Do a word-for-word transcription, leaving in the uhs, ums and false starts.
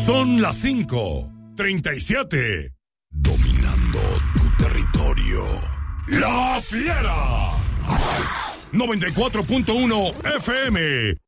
Son las cinco treinta y siete. Dominando tu territorio. La Fiera. noventa y cuatro punto uno F M.